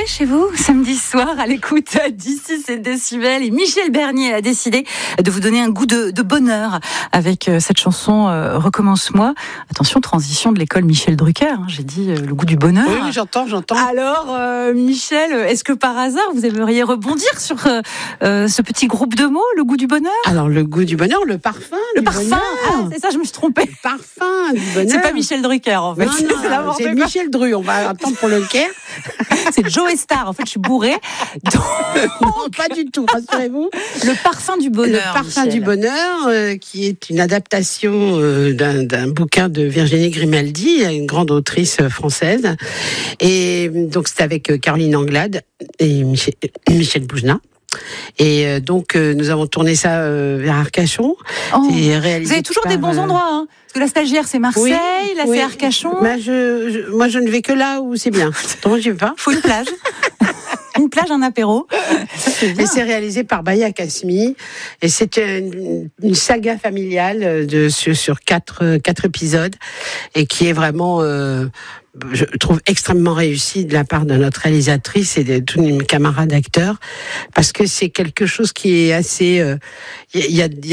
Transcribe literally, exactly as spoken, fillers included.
chanter chez vous samedi soir à l'écoute d'ici c'est Décibel, et Michel Bernier a décidé de vous donner un goût de, de bonheur avec cette chanson euh, Recommence-moi. Attention, transition de l'école Michel Drucker, hein, j'ai dit euh, le goût du bonheur. Oui, j'entends, j'entends. Alors euh, Michel, est-ce que par hasard vous aimeriez rebondir sur euh, euh, ce petit groupe de mots, le goût du bonheur? Alors le goût du bonheur, le parfum Le du parfum, bonheur. ah, c'est ça, je me suis trompée. Le parfum du bonheur. C'est pas Michel Drucker en fait. Non, non, c'est n'importe c'est quoi. Michel Dru. On va attendre pour le Caire. C'est Joe Star. En fait, je suis bourrée. Donc, Non, pas du tout, rassurez-vous. le parfum du bonheur. Le parfum Michel. du bonheur, euh, qui est une adaptation euh, d'un, d'un bouquin de Virginie Grimaldi, une grande autrice française. Et donc, c'est avec euh, Caroline Anglade et Michel, Michel Boujna. Et euh, donc, euh, nous avons tourné ça euh, vers Arcachon. Oh. Et réalisé Vous avez toujours par, des bons euh, endroits, hein. Parce que la stagiaire, c'est Marseille, Oui, là, oui. c'est Arcachon. Ben, je, je, moi, je ne vais que là où c'est bien. Donc, je vais pas. Il faut une plage. Une plage, un apéro. Ça, c'est bien. Et c'est réalisé par Baya Kasmi. Et c'est une, une saga familiale de, sur, sur quatre, quatre épisodes. Et qui est vraiment, euh, je trouve, extrêmement réussi de la part de notre réalisatrice et de tous mes camarades acteurs. Parce que c'est quelque chose qui est assez... Il euh, y, y a, y a